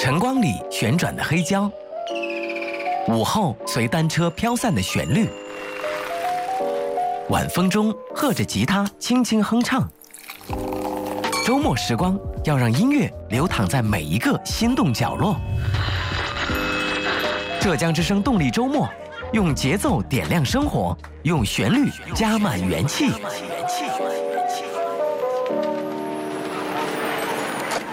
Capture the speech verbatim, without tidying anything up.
晨光里旋转的黑胶，午后随单车飘散的旋律，晚风中和着吉他轻轻哼唱。周末时光要让音乐流淌在每一个心动角落。浙江之声动力周末，用节奏点亮生活，用旋律加满元气。